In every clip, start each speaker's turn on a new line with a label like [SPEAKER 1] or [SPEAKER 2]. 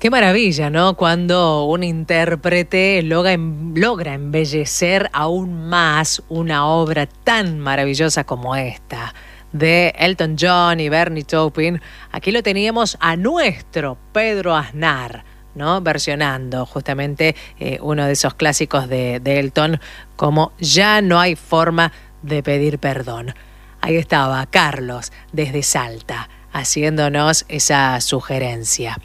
[SPEAKER 1] Qué maravilla, ¿no? Cuando un intérprete logra embellecer aún más una obra tan maravillosa como esta, de Elton John y Bernie Taupin. Aquí lo teníamos a nuestro Pedro Aznar, ¿no? Versionando justamente uno de esos clásicos de Elton, como Ya no hay forma de pedir perdón. Ahí estaba Carlos desde Salta, haciéndonos esa sugerencia.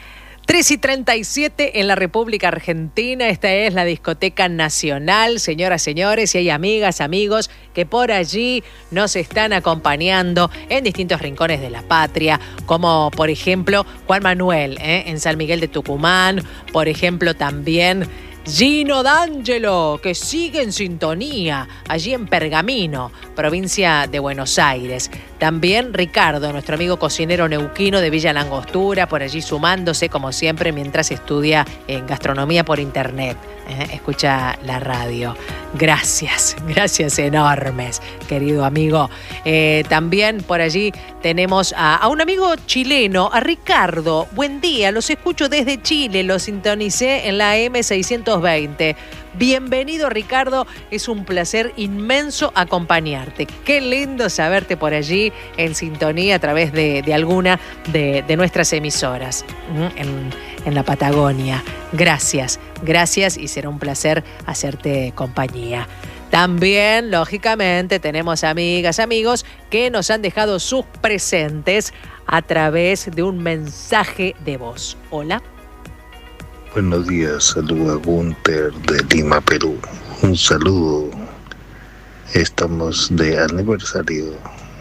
[SPEAKER 1] 3:37 en la República Argentina. Esta es la Discoteca Nacional. Señoras, señores, y hay amigas, amigos que por allí nos están acompañando en distintos rincones de la patria, como por ejemplo Juan Manuel en San Miguel de Tucumán, por ejemplo también Gino D'Angelo, que sigue en sintonía allí en Pergamino, provincia de Buenos Aires. También Ricardo, nuestro amigo cocinero neuquino de Villa Langostura, por allí sumándose como siempre mientras estudia en gastronomía por internet. Escucha la radio. Gracias enormes, querido amigo. También por allí tenemos a un amigo chileno, a Ricardo. Buen día, los escucho desde Chile, los sintonicé en la M620. Bienvenido, Ricardo, es un placer inmenso acompañarte. Qué lindo saberte por allí en sintonía a través de alguna de nuestras emisoras en la Patagonia. Gracias y será un placer hacerte compañía. También, lógicamente, tenemos amigas, amigos que nos han dejado sus presentes a través de un mensaje de voz. Hola.
[SPEAKER 2] Buenos días, saludo a Gunter de Lima, Perú. Un saludo, estamos de aniversario.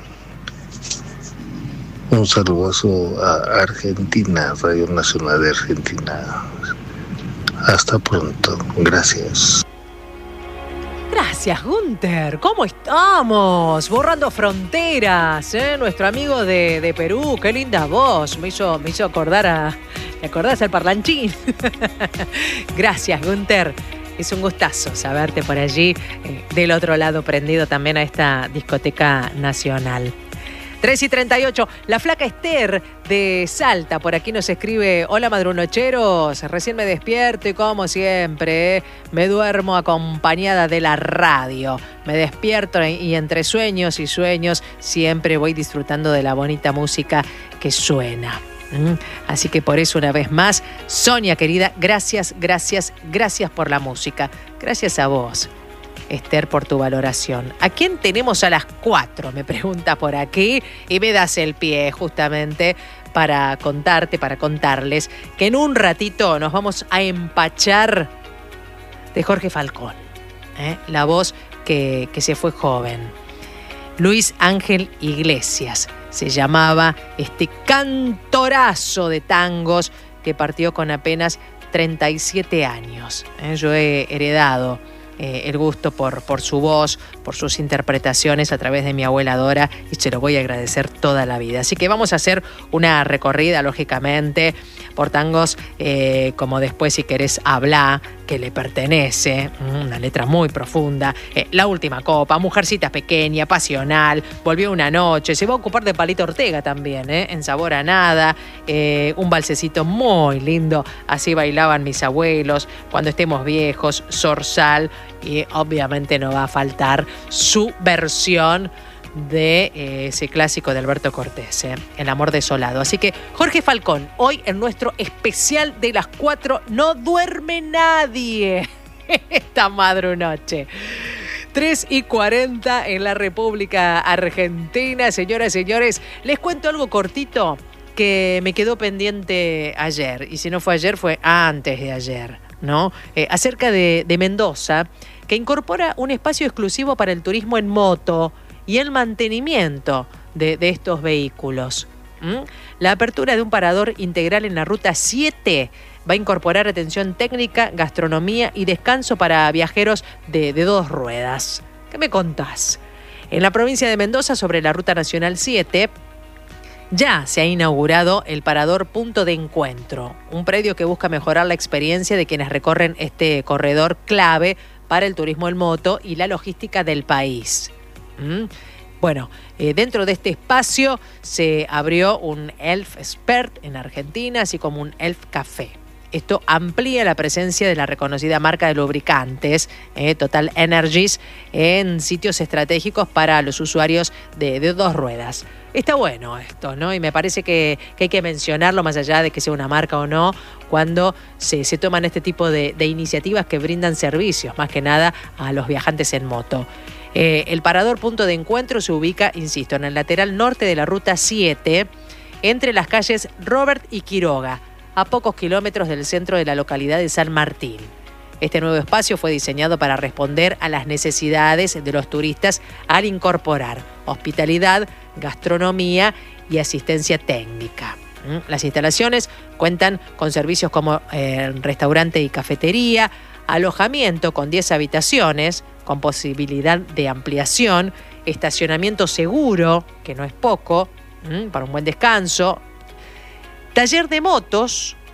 [SPEAKER 2] Un saludazo a Argentina, Radio Nacional de Argentina. Hasta pronto, gracias.
[SPEAKER 1] Gracias, Gunter. ¿Cómo estamos? Borrando fronteras, nuestro amigo de Perú. Qué linda voz. Me hizo acordar ¿te acordás al parlanchín? Gracias, Gunter. Es un gustazo saberte por allí, del otro lado, prendido también a esta discoteca nacional. 3:38, la flaca Esther de Salta, por aquí nos escribe: hola madrunocheros, recién me despierto y como siempre, me duermo acompañada de la radio. Me despierto y entre sueños y sueños siempre voy disfrutando de la bonita música que suena. Así que por eso una vez más, Sonia querida, gracias por la música. Gracias a vos, Esther, por tu valoración. ¿A quién tenemos a las 4? Me pregunta por aquí y me das el pie justamente para contarles que en un ratito nos vamos a empachar de Jorge Falcón, la voz que se fue joven. Luis Ángel Iglesias se llamaba este cantorazo de tangos que partió con apenas 37 años. Yo he heredado el gusto por su voz, por sus interpretaciones a través de mi abuela Dora, y se lo voy a agradecer toda la vida. Así que vamos a hacer una recorrida, lógicamente, por tangos como Después si querés hablar, que le pertenece, una letra muy profunda, La última copa, Mujercita pequeña, Pasional, Volvió una noche, se va a ocupar de Palito Ortega también, En sabor a nada, un valsecito muy lindo, Así bailaban mis abuelos, Cuando estemos viejos, Zorzal, y obviamente no va a faltar su versión de ese clásico de Alberto Cortés, El amor desolado. Así que Jorge Falcón, hoy en nuestro especial de las 4, no duerme nadie esta madrunoche. 3:40 en la República Argentina. Señoras y señores, les cuento algo cortito que me quedó pendiente ayer, y si no fue ayer fue antes de ayer, ¿no? Acerca de Mendoza, que incorpora un espacio exclusivo para el turismo en moto y el mantenimiento de estos vehículos. La apertura de un parador integral en la Ruta 7 va a incorporar atención técnica, gastronomía y descanso para viajeros de 2 ruedas. ¿Qué me contás? En la provincia de Mendoza, sobre la Ruta Nacional 7, ya se ha inaugurado el Parador Punto de Encuentro, un predio que busca mejorar la experiencia de quienes recorren este corredor clave para el turismo en moto y la logística del país. Bueno, dentro de este espacio se abrió un Elf Expert en Argentina, así como un Elf Café. Esto amplía la presencia de la reconocida marca de lubricantes, Total Energies, en sitios estratégicos para los usuarios de 2 ruedas. Está bueno esto, ¿no? Y me parece que hay que mencionarlo más allá de que sea una marca o no, cuando se toman este tipo de iniciativas que brindan servicios, más que nada a los viajantes en moto. El parador punto de encuentro se ubica, insisto, en el lateral norte de la ruta 7, entre las calles Robert y Quiroga, a pocos kilómetros del centro de la localidad de San Martín. Este nuevo espacio fue diseñado para responder a las necesidades de los turistas al incorporar hospitalidad, gastronomía y asistencia técnica. Las instalaciones cuentan con servicios como restaurante y cafetería, alojamiento con 10 habitaciones, con posibilidad de ampliación, estacionamiento seguro, que no es poco, para un buen descanso, taller de motos